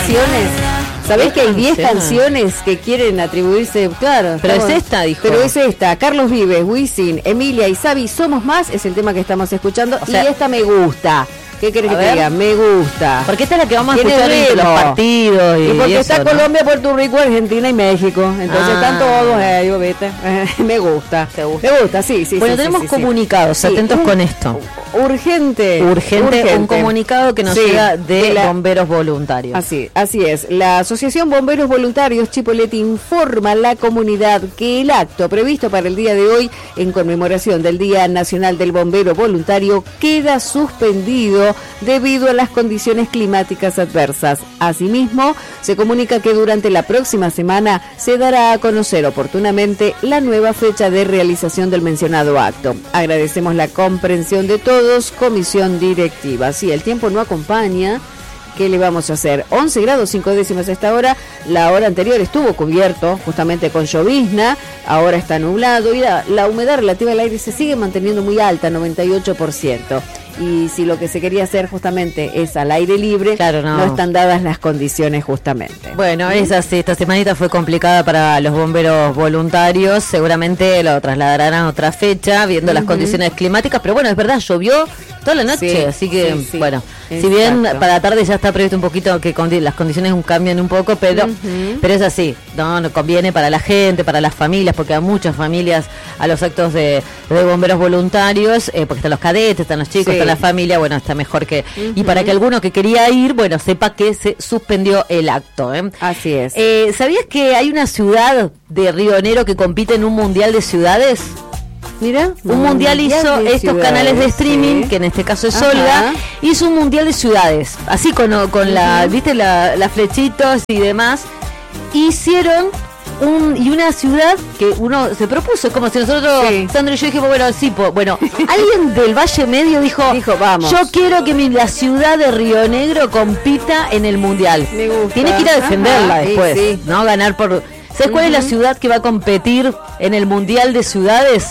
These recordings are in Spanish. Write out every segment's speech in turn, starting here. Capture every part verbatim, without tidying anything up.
canciones. ¿Sabés que hay diez canciones que quieren atribuirse? Claro. Pero estamos, es esta, dijo. Pero es esta. Carlos Vives, Wisin, Emilia y Xavi, Somos Más, es el tema que estamos escuchando. O sea, y esta me gusta. ¿Qué querés que te diga? Me gusta. Porque esta es la que vamos a escuchar en los partidos. Y, y porque y eso, está ¿no? Colombia, Puerto Rico, Argentina y México. Entonces ah. están todos ellos, ¿viste? Me gusta. ¿Te gusta? Me gusta, sí, sí. Bueno, sí, tenemos sí, comunicados, sí. atentos sí. con esto. Urgente. Urgente. Urgente, un comunicado que nos sí, llega de, de la, bomberos voluntarios. Así, así es. La Asociación Bomberos Voluntarios Chipoleti informa a la comunidad que el acto previsto para el día de hoy, en conmemoración del Día Nacional del Bombero Voluntario, queda suspendido debido a las condiciones climáticas adversas. Asimismo, se comunica que durante la próxima semana se dará a conocer oportunamente la nueva fecha de realización del mencionado acto. Agradecemos la comprensión de todos, comisión directiva. Sí, el tiempo no acompaña. ¿Qué le vamos a hacer? once grados cinco décimas a esta hora. La hora anterior estuvo cubierto justamente con llovizna, ahora está nublado y la, la humedad relativa al aire se sigue manteniendo muy alta, noventa y ocho por ciento. Y si lo que se quería hacer justamente es al aire libre, claro, no. no están dadas las condiciones justamente. Bueno, ¿sí? es así, esta semanita fue complicada para los bomberos voluntarios, seguramente lo trasladarán a otra fecha, viendo uh-huh. las condiciones climáticas, pero bueno, es verdad, llovió toda la noche, sí, así que, sí, sí. bueno, Exacto. si bien para la tarde ya está previsto un poquito que con, las condiciones cambian un poco, pero uh-huh. pero es así, no, no conviene para la gente, para las familias, porque hay muchas familias a los actos de, de bomberos voluntarios, eh, porque están los cadetes, están los chicos, sí. está la familia, bueno, está mejor que... Uh-huh. Y para que alguno que quería ir, bueno, sepa que se suspendió el acto. ¿eh? Así es. Eh, ¿Sabías que hay una ciudad de Río Negro que compite en un mundial de ciudades? Mira, un mundial, mundial hizo estos ciudades, canales de streaming, sí. que en este caso es Olga, hizo un mundial de ciudades, así con, con uh-huh. la, viste, la, las flechitos y demás, hicieron... Un, y una ciudad que uno se propuso, como si nosotros, sí. Sandro y yo dijimos, bueno, sí, po, bueno, alguien del Valle Medio dijo, dijo, vamos, yo quiero que mi, la ciudad de Río Negro compita en el Mundial. Me gusta. Tiene que ir a defenderla Ajá, después, sí, sí. ¿no? Ganar por... ¿Sabes uh-huh. cuál es la ciudad que va a competir en el Mundial de Ciudades?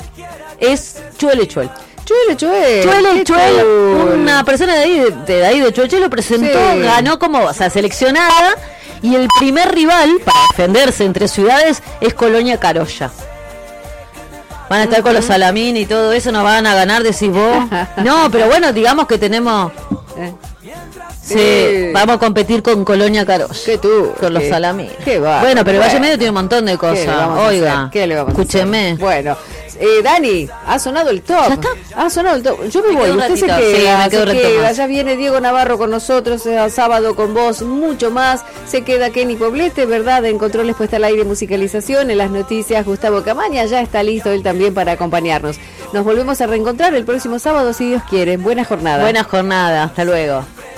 Es Chuele Chuel. Chuele, Chuel. Chuele, Chuel. Una persona de ahí, de, de ahí de Chuele, lo presentó, sí. ganó como, o sea, seleccionada. Y el primer rival para defenderse entre ciudades es Colonia Carolla. Van a estar uh-huh. con los Salamín y todo eso, nos van a ganar, decís vos. No, pero bueno, digamos que tenemos... Sí, sí, vamos a competir con Colonia Carolla. ¿Qué tú? Con los Salamín. Qué va. Bueno, pero el Valle Medio tiene un montón de cosas. Oiga, ¿qué le vamos escúcheme. A hacer? Bueno, eh, Dani, ha sonado el top. ¿Ya está? Ha sonado el top. Yo me, me voy, usted se queda, sí, me quedo se queda. Ya viene Diego Navarro con nosotros, eh, sábado con vos, mucho más. Se queda Kenny Poblete, ¿verdad? En controles puesta al aire, musicalización. En las noticias, Gustavo Camaña ya está listo él también para acompañarnos. Nos volvemos a reencontrar el próximo sábado, si Dios quiere. Buena jornada. Buena jornada, hasta luego.